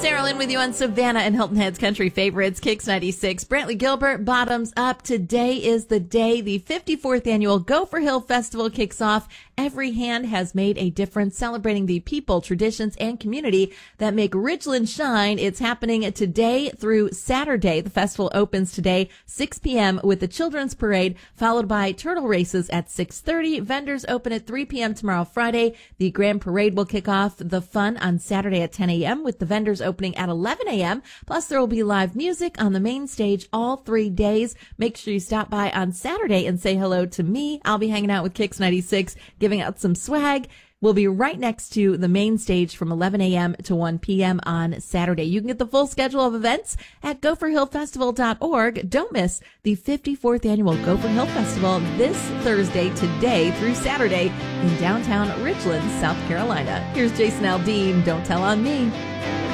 Sarah Lynn with you on Savannah and Hilton Head's Country Favorites, Kicks 96. Brantley Gilbert, bottoms up. Today is the day the 54th annual Gopher Hill Festival kicks off. Every hand has made a difference, celebrating the people, traditions, and community that make Ridgeland shine. It's happening today through Saturday. The festival opens today, 6 p.m. with the Children's Parade, followed by turtle races at 6:30. Vendors open at 3 p.m. tomorrow, Friday. The Grand Parade will kick off the fun on Saturday at 10 a.m. with the vendors opening at 11 a.m. Plus, there will be live music on the main stage all 3 days. Make sure you stop by on Saturday and say hello to me. I'll be hanging out with Kicks 96, giving out some swag. We'll be right next to the main stage from 11 a.m. to 1 p.m. on Saturday. You can get the full schedule of events at gopherhillfestival.org. Don't miss the 54th annual Gopher Hill Festival this Thursday, today through Saturday in downtown Ridgeland, South Carolina. Here's Jason Aldean, Don't Tell on Me.